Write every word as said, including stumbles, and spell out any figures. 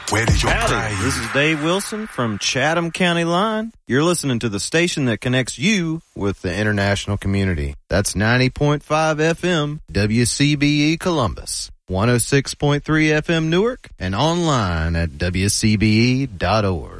Where did your Howdy, pride? this is Dave Wilson from Chatham County Line. You're listening to the station that connects you with the international community. That's ninety point five F M, W C B E Columbus, one oh six point three F M Newark, and online at W C B E dot org.